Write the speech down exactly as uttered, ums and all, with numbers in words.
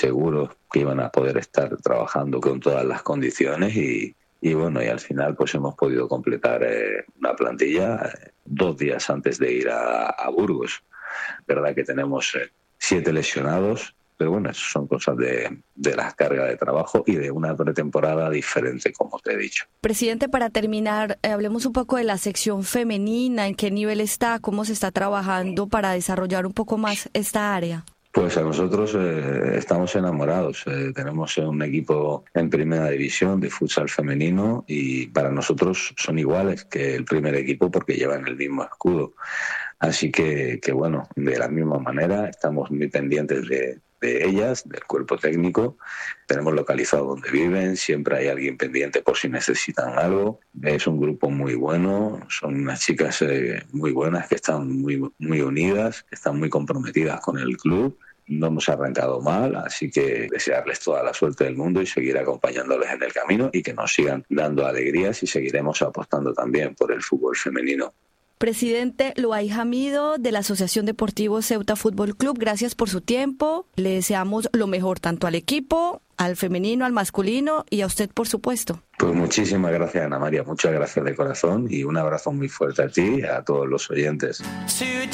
seguros que iban a poder estar trabajando con todas las condiciones y, y bueno, y al final pues hemos podido completar eh, una plantilla eh, dos días antes de ir a, a Burgos. Verdad que tenemos eh, siete lesionados, pero bueno, eso son cosas de, de la carga de trabajo y de una pretemporada diferente, como te he dicho. Presidente, para terminar, eh, hablemos un poco de la sección femenina, en qué nivel está, cómo se está trabajando para desarrollar un poco más esta área. Pues a nosotros eh, estamos enamorados. Eh, tenemos un equipo en primera división de futsal femenino y para nosotros son iguales que el primer equipo porque llevan el mismo escudo. Así que, que bueno, de la misma manera estamos muy pendientes de, de ellas, del cuerpo técnico. Tenemos localizado dónde viven, siempre hay alguien pendiente por si necesitan algo. Es un grupo muy bueno, son unas chicas eh, muy buenas que están muy, muy unidas, que están muy comprometidas con el club. No hemos arrancado mal, así que desearles toda la suerte del mundo y seguir acompañándoles en el camino y que nos sigan dando alegrías y seguiremos apostando también por el fútbol femenino. Presidente Luay Jamido de la Asociación Deportivo Ceuta Fútbol Club, gracias por su tiempo. Le deseamos lo mejor tanto al equipo, al femenino, al masculino y a usted, por supuesto. Pues muchísimas gracias, Ana María. Muchas gracias de corazón y un abrazo muy fuerte a ti y a todos los oyentes.